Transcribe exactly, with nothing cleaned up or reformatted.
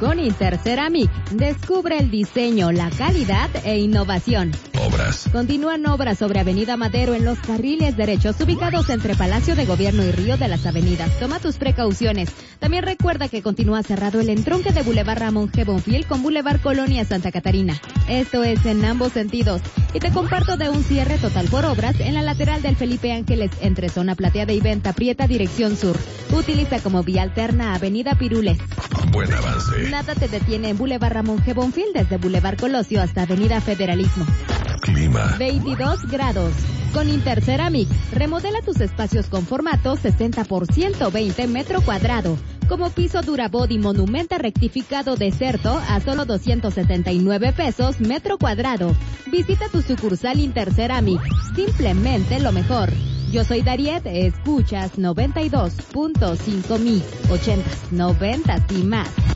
con Interceramic. Descubre el diseño, la calidad e innovación. Obras. Continúan obras sobre Avenida Madero en los carriles derechos ubicados entre Palacio de Gobierno y Río de las Avenidas. Toma tus precauciones. También recuerda que continúa cerrado el entronque de Boulevard Ramón G. Bonfil con Boulevard Colonia Santa Catarina. Esto es en ambos sentidos. Y te comparto de un cierre total por obras en la lateral del Felipe Ángeles entre Zona Plateada y Venta Prieta dirección sur. Utiliza como vía alterna Avenida Pirules. Buen avance. Nada te detiene en Boulevard Ramón G. Bonfil desde Boulevard Colosio hasta Avenida Federalismo. Clima. veintidós grados. Con Interceramic, remodela tus espacios con formato sesenta por ciento veinte metro cuadrado. Como piso Durabody Monumenta rectificado Deserto a solo doscientos setenta y nueve pesos metro cuadrado. Visita tu sucursal Interceramic. Simplemente lo mejor. Yo soy Dariet, escuchas noventa y dos punto cinco mil, ochentas, noventas y más.